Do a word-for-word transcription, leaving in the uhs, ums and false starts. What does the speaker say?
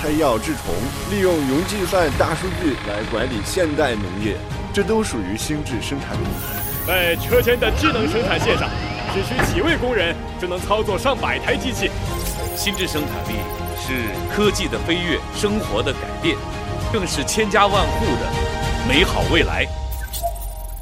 拆药治虫，利用云计算、大数据来管理现代农业，这都属于心智生产力。 在车间的智能生产线上，只需几位工人就能操作上百台机器。 心智生产力是科技的飞跃，生活的改变，更是千家万户的美好未来。